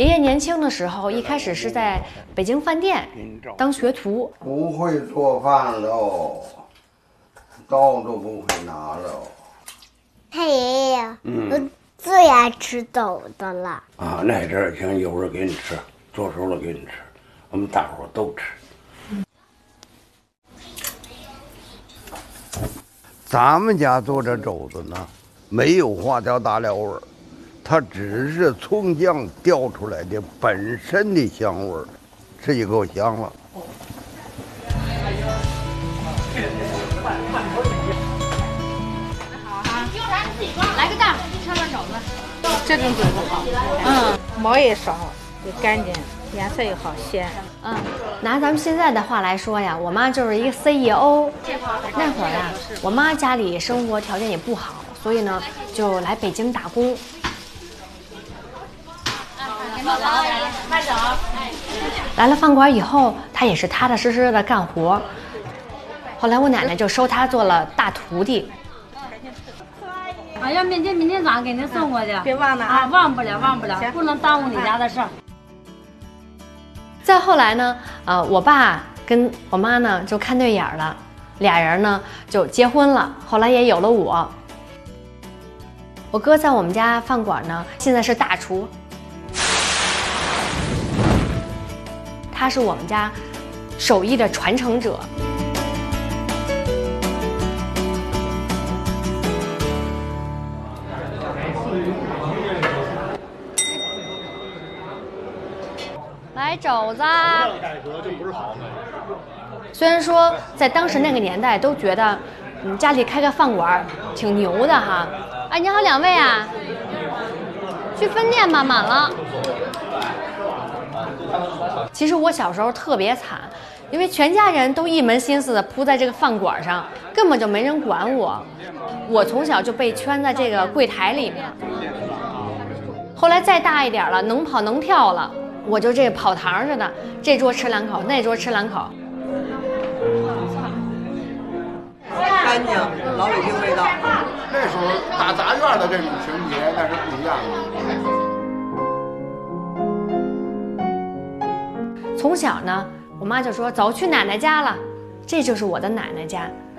爷爷年轻的时候，一开始是在北京饭店当学徒， 不会做饭喽，刀都不会拿喽。 太爷爷，我最爱吃豆子了。 啊，那阵儿行，有人给你吃，做熟了给你吃，我们大伙儿都吃。咱们家做这肘子呢，没有花椒大料味儿，它只是葱姜调出来的本身的香味儿，吃一口香了。 来个蛋，上面肘子。 这种肘子好，毛也少，也干净，颜色也好鲜。 拿咱们现在的话来说呀，我妈就是一个 CEO。那会儿呀，我妈家里生活条件也不好，所以呢，就来北京打工。来了饭馆以后，她也是踏踏实实的干活。后来我奶奶就收她做了大徒弟。 要明天早上给您送过去， 别忘了啊！忘不了，不能耽误你家的事儿。 再后来呢，我爸跟我妈呢就看对眼了，俩人呢就结婚了。后来也有了我。我哥在我们家饭馆呢，现在是大厨，他是我们家手艺的传承者。来肘子，虽然说在当时那个年代都觉得，家里开个饭馆挺牛的哈。哎，你好，两位啊，去分店吧，满了。其实我小时候特别惨，因为全家人都一门心思的扑在这个饭馆上，根本就没人管我。我从小就被圈在这个柜台里面。后来再大一点了，能跑能跳了。我就这个跑堂似的，这桌吃两口，那桌吃两口， 干净，老北京味道。 那时候大杂院的这种情节那是不一样的。从小呢，我妈就说走去奶奶家了，这就是我的奶奶家。